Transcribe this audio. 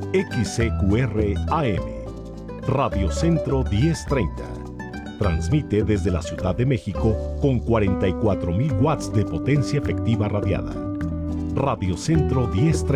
XCQR AM, Radio Centro 1030. Transmite desde la Ciudad de México con 44.000 watts de potencia efectiva radiada. Radio Centro 1030.